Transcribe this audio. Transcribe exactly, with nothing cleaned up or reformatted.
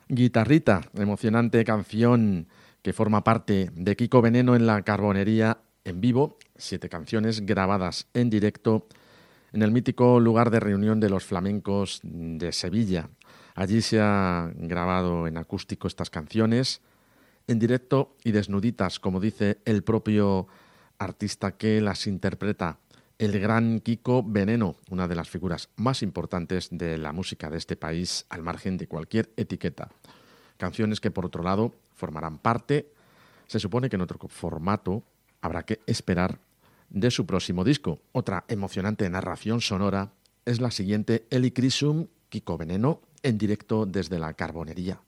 Guitarrita, emocionante canción que forma parte de Kiko Veneno en la Carbonería en vivo, siete canciones grabadas en directo en el mítico lugar de reunión de los flamencos de Sevilla. Allí se ha grabado en acústico estas canciones, en directo y desnuditas, como dice el propio artista que las interpreta, el gran Kiko Veneno, una de las figuras más importantes de la música de este país, al margen de cualquier etiqueta. Canciones que, por otro lado, formarán parte, se supone que en otro formato, habrá que esperar, de su próximo disco. Otra emocionante narración sonora es la siguiente, Eli Crisum, Kiko Veneno, en directo desde la Carbonería.